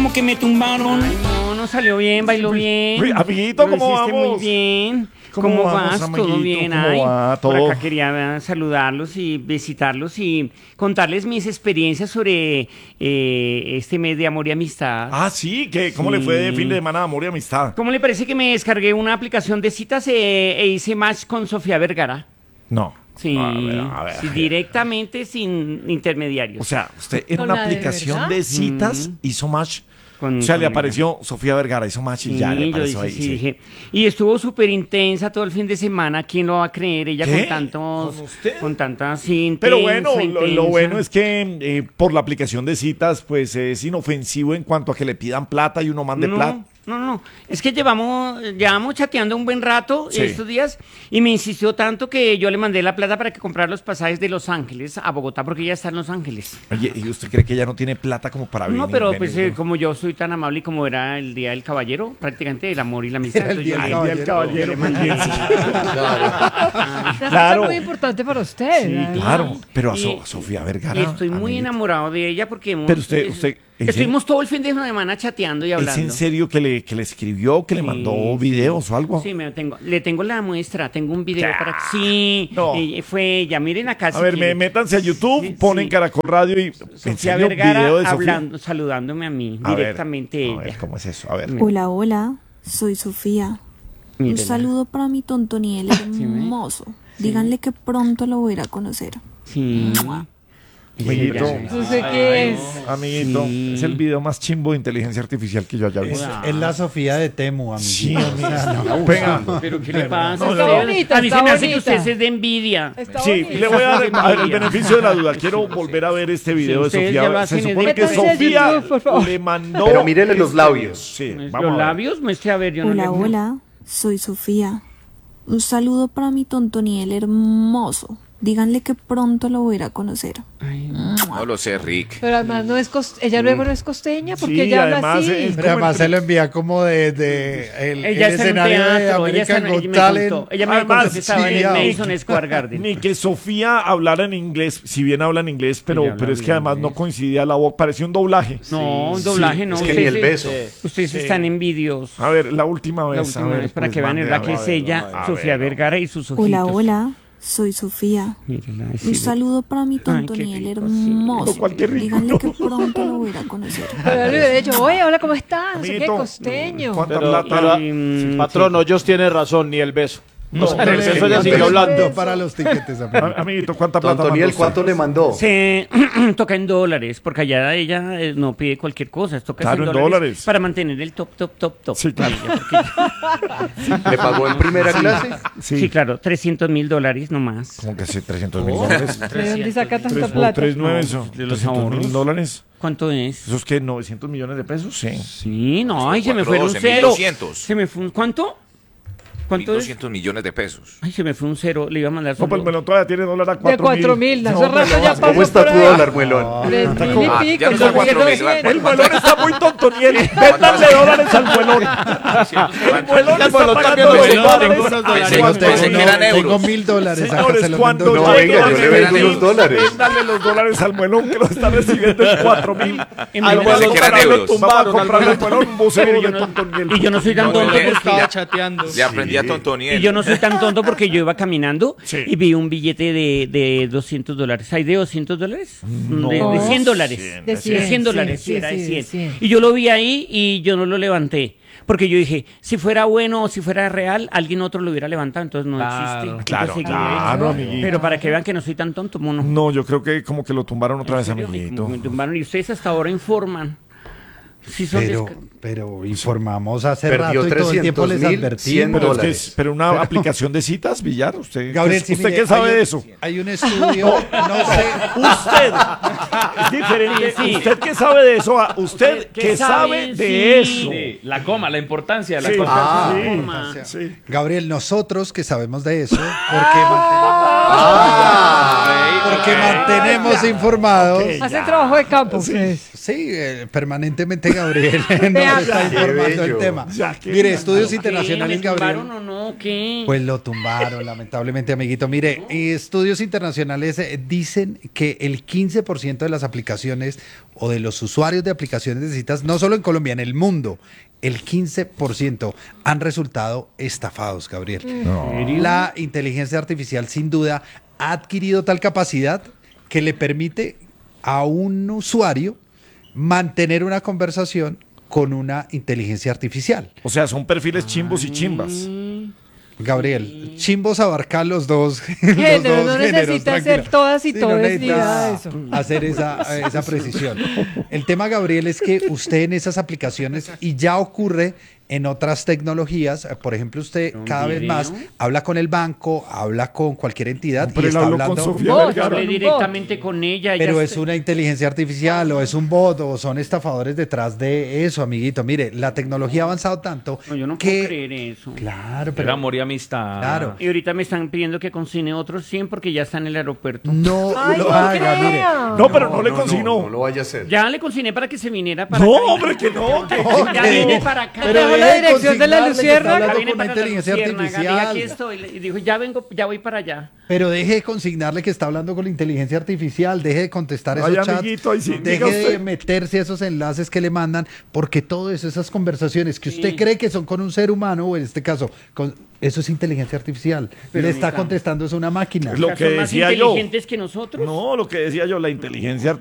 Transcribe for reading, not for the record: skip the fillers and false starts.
como que me tumbaron. Ay, no salió bien, bailó bien. Uy, amiguito, Lo ¿cómo hiciste vamos? muy bien. ¿Cómo vas? vamos, ¿Todo amiguito? bien? ¿Cómo Ay, va? por ¿Todo? acá quería saludarlos y visitarlos y contarles mis experiencias sobre este mes de amor y amistad. Ah, sí, ¿cómo le fue de fin de semana de amor y amistad? ¿Cómo le parece que me descargué una aplicación de citas e hice match con Sofía Vergara? No. Sí, A ver. sí, directamente sin intermediarios. O sea, usted en ¿Con una la de aplicación verdad? de citas hizo match. Con- O sea, le con- apareció Sofía Vergara, hizo match y ya le yo apareció dije, ahí. sí, dije. Y estuvo súper intensa todo el fin de semana. ¿Quién lo va a creer? Ella ¿Qué? con tantos. ¿Con usted? Con tantas. Sí, Pero intensa, bueno, lo intensa. bueno es que por la aplicación de citas, pues es inofensivo en cuanto a que le pidan plata y uno mande plata. No. Es que llevamos chateando un buen rato Sí. estos días y me insistió tanto que yo le mandé la plata para que comprara los pasajes de Los Ángeles a Bogotá porque ella está en Los Ángeles. Oye, ¿y usted cree que ella no tiene plata como para venir? No, pero venir, pues no? como yo soy tan amable y como era el Día del Caballero, prácticamente el amor y la amistad. El Día entonces del yo le- Caballero, le mandé- Esa fecha Claro. es muy importante para usted. Sí, ¿verdad? Claro, pero a, Y- a Sofía Vergara. Y estoy muy amiguito. enamorado de ella porque hemos, Pero usted, ¿en estuvimos todo el fin de semana chateando y ¿Es hablando. en serio que le escribió, que le Sí, mandó videos o algo? Sí, le tengo la muestra, tengo un video para que... Sí, No. fue ella, miren acá. A ver, métanse a YouTube, Sí, ponen sí. Caracol Radio y Sofía enseña un Vergara video de Sofía. hablando, saludándome a mí, A ver, directamente a ver, ella. ¿cómo es eso? A ver. Hola, hola, soy Sofía. Un Mírenla. saludo para mi tontoniel hermoso. Díganle que pronto lo voy a ir a conocer. Sí. Amiguito, ¿Usted qué es? amiguito, Sí. es el video más chimbo de inteligencia artificial que yo haya visto. Es la Sofía de Temu, amigo. Sí, amigo. Venga. ¿Pero qué le pasa? Está Usted- bonita, a mí se está me hace que bonita. usted es de envidia. Está Sí, bonito. le voy a dar el beneficio de la duda. Quiero volver a ver este video de ustedes ya lo Sofía. hacen Se en supone que Métanse a Sofía YouTube, por favor. le mandó. Pero mírele los este labios. video. Sí, vamos Los a ver. labios, muestre a ver, yo no Hola, le- hola, soy Sofía. Un saludo para mi tontoniel hermoso. Díganle que pronto lo voy a ir a conocer. No lo sé, Rick. Pero además no es ella luego no es costeña porque Sí, ella habla además así. es- Pero además se lo envía como de el Ella está en un escenario de teatro, ella está American en, Got ella me Talent. contó, ella me Además, contó que estaba sí, en el ni- Madison Square Garden. Ni que Sofía hablara en inglés, si bien habla en inglés, Ella pero habla es que bien además no inglés. coincidía la voz, parecía un doblaje. No, un doblaje no. es que ni el beso. Ustedes están envidiosos. A ver, la última vez. La a última ver, vez para pues, que vean mande, la a que ver, es ella, a Sofía ver. Vergara y sus ojitos. Hola, hola, soy Sofía. Mírenla, Un sí, saludo para mi qué tontoniel rico, hermoso. sí. Cualquier rico. Díganle que pronto lo voy a ir a conocer. Pero le hubiera dicho, oye, hola, ¿cómo estás? No sé qué, Amiguito, costeño. ¿cuánta Pero, plata? patrón, Hoyos tiene razón, ni el beso. No, O sea, en el no, beso ya no, sigue no, hablando. Para los tiquetes, amigo. Amiguito, ¿cuánta plata? Toniel, mandó ¿cuánto usted? le mandó? Se toca en dólares, porque allá ella no pide cualquier cosa, toca Claro, en en dólares, dólares. para mantener el top. Sí, claro. ¿Le pagó en primera clase? Sí, claro, $300,000 nomás. Como que sí, $300,000. ¿De dónde saca tanta 3 por plata? 3, 9, eso. de los $300,000. ¿Cuánto es? ¿Eso es que 900 millones de pesos? Sí. Sí, no, ay, se me fue un 12, cero. 1.200. Se me fue un, ¿cuánto? ¿Cuánto es? 1.200 millones de pesos. Ay, se me fue un cero, le iba a mandar No, pues solo- el melón todavía tiene dólar a De 4.000. 4.000, hace rato ya pasó ¿Cómo está por tu ahí. dólar, muelón? 3.000 Ah, y ya pico, no son 4.000, 4.200. El melón está muy tontoniel. Véndanle dólares al melón. El melón está melón pagando también los tengo dólares. unos dólares. Pensé- Cuando- pensé que eran Tengo euros. $1.000 acá, Señores, se lo cuando vendo. No, llegue venga, a yo le vendo Medellín, los dólares. Véndale los dólares al melón que lo está recibiendo en 4.000. Al Vamos a melón que eran comprarle euros. vamos a comprarle al melón un buceo Pero de yo no- tontoniel. Y yo no soy tan No, tonto no, porque... ya- chateando. Le aprendí a Tontoniel. Y yo no soy tan tonto porque yo iba caminando Sí. y vi un billete de $200. ¿Hay de $200? No. De $100. De 100 $100, sí, sí, era de sí, 100. 100. Y yo lo vi ahí y yo no lo levanté. Porque yo dije, si fuera bueno o si fuera real, alguien otro lo hubiera levantado, entonces no existe. Claro, Entonces, claro, amiguito. Pero para que vean que no soy tan tonto, mono. No, yo creo que como que lo tumbaron otra vez, ¿En serio? amiguito. Me tumbaron y ustedes hasta ahora informan. Sí son Pero informamos hace Perdió rato y todo el tiempo les 300.000, 100 advertimos. Pero, dólares. pero una aplicación de citas, Villar, ¿usted, Gabriel, sí, ¿usted mire, qué sabe hay de un- eso? Hay un estudio, no sé. Usted, es diferente. Sí. ¿Usted qué sabe de eso? ¿Usted ¿Qué qué sabe sabe? de Sí. eso? Sí, la coma, la importancia de la Sí. cosa. Ah, Sí. Gabriel, nosotros que sabemos de eso, porque mantenemos Porque mantenemos informados. Hace trabajo de campo. Pues. Sí, permanentemente Gabriel nos está informando el tema. Mire, estudios internacionales, ¿Me tumbaron Gabriel. o no? ¿Qué? Pues lo tumbaron, lamentablemente, amiguito. Mire, estudios internacionales dicen que el 15% de las aplicaciones o de los usuarios de aplicaciones de citas, no solo en Colombia, en el mundo, el 15% han resultado estafados, Gabriel. La inteligencia artificial, sin duda, ha adquirido tal capacidad que le permite a un usuario mantener una conversación con una inteligencia artificial. O sea, son perfiles chimbos y chimbas. Gabriel, chimbos abarca los dos, Género, no necesita géneros, ser tranquilo. todas y Sí, todes, ni necesita nada de eso. hacer esa precisión. El tema, Gabriel, es que usted en esas aplicaciones, y ya ocurre en otras tecnologías, por ejemplo, usted cada vez más habla con el banco, habla con cualquier entidad Pero y él está habló con hablando... Sofía Vos, Vergara. Hablé un bot. directamente con ella. Pero ella es una inteligencia artificial o es un bot o son estafadores detrás de eso, amiguito. Mire, la tecnología ha avanzado tanto No, yo no que... puedo creer eso. Claro, El pero... amor y amistad. Claro. Y ahorita me están pidiendo que consigne otros 100 porque ya está en el aeropuerto. No Ay, lo no haga, mire. crea. No, pero no le consignó. No lo vaya a hacer. Ya le consigné para que se viniera para No, acá. hombre, que no. que- Ya viene para acá. Pero dejó la deje de dirección de la consignarle que está Luciérnaga. hablando Ya viene con una para la inteligencia Luciérnaga, y artificial. aquí estoy. Y dijo, ya vengo, ya voy para allá. Pero deje de consignarle que está hablando con la inteligencia artificial, deje de contestar esos Ay, chats, amiguito, ahí sí, diga deje de usted. meterse a esos enlaces que le mandan, porque todo eso, esas conversaciones que usted cree que son con un ser humano, o en este caso, eso es inteligencia artificial. Pero le está mira, contestando es una máquina. Lo O sea, que son más decía yo. inteligentes que nosotros. No, lo que decía yo, la inteligencia